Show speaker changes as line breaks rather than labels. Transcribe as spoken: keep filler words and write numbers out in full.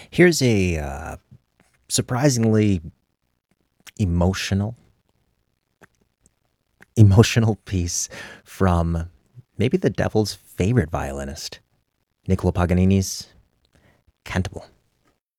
Here's a uh, surprisingly emotional, emotional piece from maybe the devil's favorite violinist, Niccolo Paganini's Cantabile.